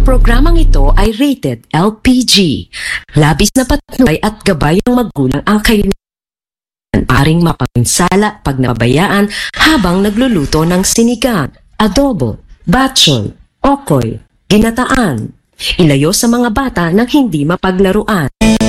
programang ito ay rated LPG. Labis na patnubay at gabay ng magulang ang kainin. Aring mapansala pag napabayaan habang nagluluto ng sinigang, adobo, batson, okoy, ginataan. Ilayo sa mga bata nang hindi mapaglaruan.